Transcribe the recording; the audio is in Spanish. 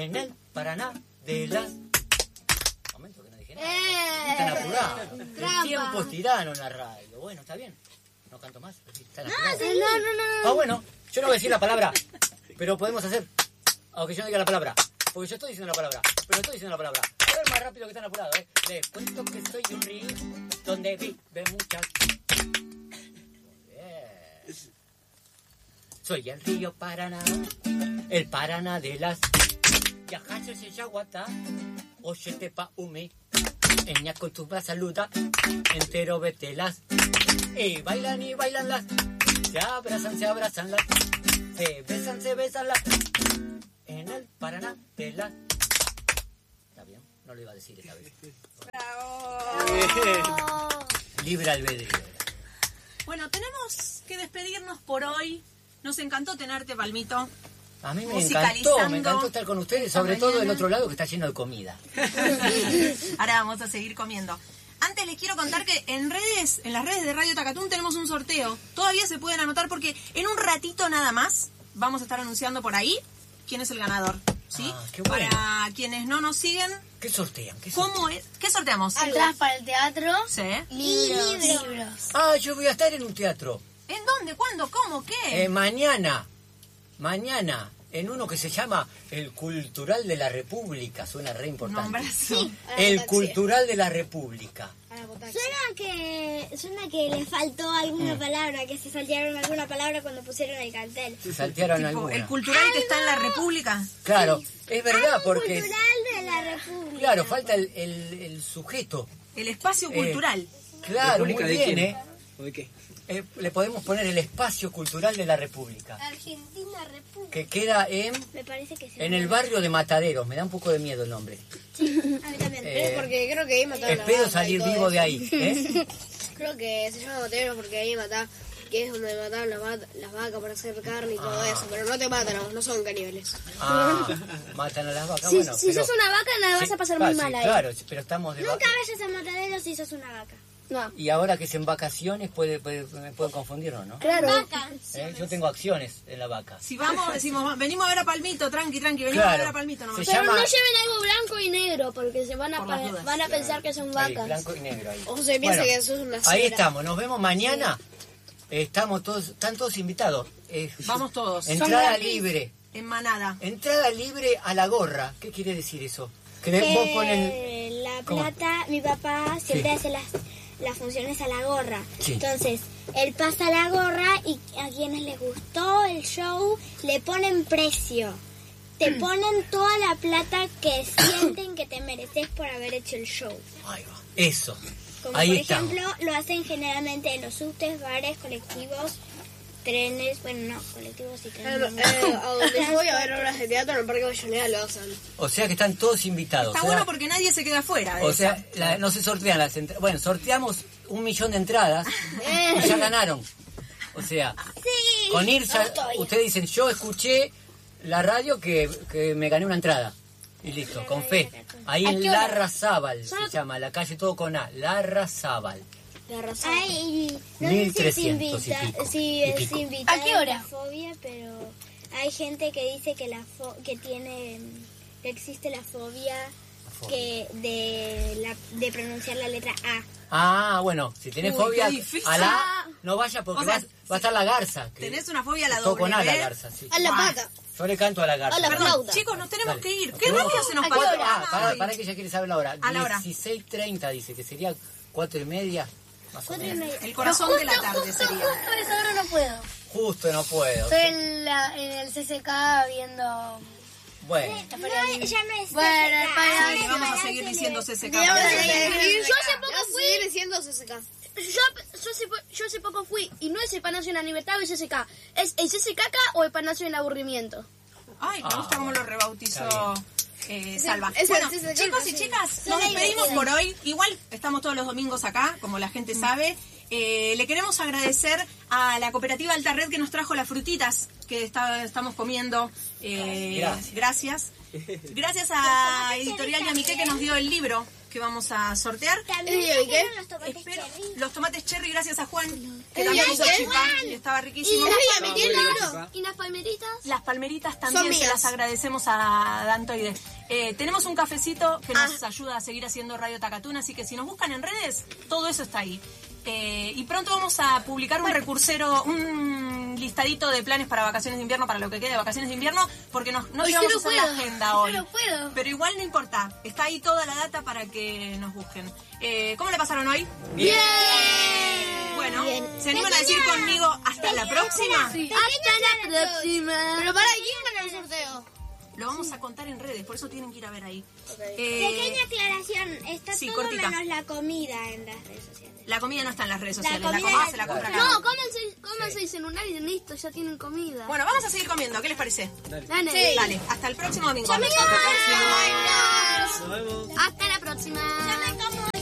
en el Paraná de las... Momento que no dije nada. Están apurados. El tiempo es tirano en la radio. Bueno, está bien. No canto más. ¿Están apurados? No. Ah, bueno. Yo no voy a decir la palabra. Pero podemos hacer... Aunque yo no diga la palabra. Porque yo estoy diciendo la palabra. Pero estoy diciendo la palabra. Pero es más rápido que están apurados, ¿eh? Les cuento que soy un río donde vive muchas... Soy el río Paraná, el Paraná de las Yajaches y Yaguatá, Oye pa umi, Eña con tu saluda, entero vetelas, y bailan las, se abrazan las, se besan las, en el Paraná de las... ¿Está bien? No lo iba a decir esta vez. ¡Bravo! Libre albedrío. Bueno, tenemos que despedirnos por hoy. Nos encantó tenerte, Palmito. A mí me Musicalizando encantó estar con ustedes, sobre esta todo del mañana. otro lado que está lleno de comida. Ahora vamos a seguir comiendo. Antes les quiero contar que en las redes de Radio Tacatún tenemos un sorteo. Todavía se pueden anotar porque en un ratito nada más vamos a estar anunciando por ahí quién es el ganador. ¿Sí? Ah, qué bueno. Para quienes no nos siguen, ¿Qué sortean? ¿cómo es? ¿Qué sorteamos? Entradas para el teatro. Sí. Libros. Ah, yo voy a estar en un teatro. ¿En dónde? ¿Cuándo? ¿Cómo? ¿Qué? Mañana, en uno que se llama el Cultural de la República. Suena re importante. Nombrazo. El Cultural de la República. Suena que le faltó alguna palabra, que se saltearon alguna palabra cuando pusieron el cartel. Se saltearon Tipo, alguna. el cultural que está en la República. Claro, es verdad, porque... Cultural de la República. Claro, falta el sujeto. El espacio cultural. Claro, muy ¿República de bien, quién? ¿eh? ¿O de qué? Le podemos poner el Espacio Cultural de la República, Argentina República. que queda Me parece que sí. en el barrio de Mataderos. Me da un poco de miedo el nombre. A mí también. Porque creo que ahí mataron a la Espero vaca salir y todo vivo eso. de ahí, ¿eh? Creo que se llama Matadero porque ahí matan, que es donde mataron las vacas para hacer carne y todo eso, pero no te matan, no son caníbales. Ah, matan a las vacas, Si, bueno. si pero- sos una vaca, la vas a pasar muy sí, mal ahí. Claro, pero estamos de Nunca vaca. vayas a Matadero si sos una vaca. No. Y ahora que es en vacaciones, me pueden confundir, ¿no? Claro. Yo tengo acciones en la vaca. Si vamos, decimos, venimos a ver a Palmito, tranqui, venimos Claro. a ver a Palmito nomás. Se Pero llama- no lleven algo blanco y negro, porque se van Por las dudas. van a pensar que son Ahí, vacas. blanco y negro ahí. O se piensa Bueno, que sos una ahí cebra. estamos, nos vemos mañana. Están todos invitados. Vamos todos. Entrada gratis. libre. En manada. Entrada libre a la gorra. ¿Qué quiere decir eso? Que vos pones... La ¿Cómo? plata, mi papá siempre Sí. hace las funciones a la gorra. Sí. Entonces, él pasa la gorra y a quienes les gustó el show le ponen precio. Te ponen toda la plata que sienten que te mereces por haber hecho el show. Ahí va. Eso. Como Ahí por estamos. ejemplo, lo hacen generalmente en los subtes, bares, colectivos, trenes, bueno, no, colectivos y trenes. A donde yo voy a ver obras de teatro en el Parque Avellaneda lo hacen. O sea que están todos invitados. Está O sea, bueno porque nadie se queda afuera. O sea, no se sortean las entradas. Bueno, sorteamos 1 millón de entradas y ya ganaron. O sea, Sí. con ir, ya- No, todavía. ustedes dicen, yo escuché la radio que me gané una entrada. Y listo, con fe. Ahí en Larrazábal se llama, la calle todo con A, Larrazábal. La razón. Ay, no sé si es 1300 y pico, si y es pico. invitada ¿A qué hora? la fobia, pero hay gente que dice que que existe la fobia que de pronunciar la letra A. Ah, bueno, si tenés Uy, fobia qué difícil. a la A, no vaya porque O sea, va a estar la garza. que- Tenés una fobia a la todo con A la doble. garza, sí. A la pata. Yo le canto a la garza. A la Perdón, flauta. chicos, nos tenemos Dale. que ir. ¿Qué ¿Cómo? rápido se nos ¿A qué pasó? hora? Para que ella quiere saber la hora. A la hora. 16:30 dice, que sería 4:30, más o menos. 4:30. El corazón de la tarde sería. Justo a esa hora no puedo. Justo no puedo. Estoy en el CCK viendo... Bueno, No, ya no es Bueno, CCK. para- Sí, vamos a seguir diciendo CCK. Yo hace poco Vamos a seguir diciendo CCK. yo hace poco fui y no es el Palacio de la Libertad o el CCK. ¿Es el CCK o el Palacio del Aburrimiento? Ay, me gusta cómo lo rebautizó Salva. Es el Bueno, CCK, chicos y sí. chicas, nos despedimos por hoy. Igual estamos todos los domingos acá, como la gente sabe. Le queremos agradecer a la cooperativa Alta Red que nos trajo las frutitas que estamos comiendo. Gracias. Gracias a Editorial Yamiqué que nos dio el libro que vamos a sortear. También ¿y qué? trajeron los tomates Espero cherry. los tomates cherry gracias a Juan, que ¿Y también qué? hizo chipá y estaba riquísimo. ¿Y las palmeritas? Las palmeritas Son también se mías. las agradecemos a Dantoide. Tenemos un cafecito que nos ayuda a seguir haciendo Radio Tacatún, así que si nos buscan en redes, todo eso está ahí. Y pronto vamos a publicar un recursero, un listadito de planes para vacaciones de invierno, para lo que quede de vacaciones de invierno, porque no Hoy llegamos yo a no hacer la puedo, agenda yo hoy. no puedo. Pero igual no importa, está ahí toda la data para que nos busquen. ¿Cómo le pasaron hoy? Bien. Bueno, ¿se animan a decir conmigo hasta la próxima? Sí. Hasta la próxima. Pero para ¿quién gana el sorteo? Lo vamos a contar en redes, por eso tienen que ir a ver ahí. Pequeña aclaración, está sí, todo cortita. menos la comida en las redes sociales. La comida no está en las redes sociales, la comida comida es- se la compra acá. No, cómanse el celular y listo, ya tienen comida. Bueno, vamos a seguir comiendo, ¿qué les parece? Dale. Dale, hasta el próximo domingo. Nos vemos. Hasta la próxima. Yo me como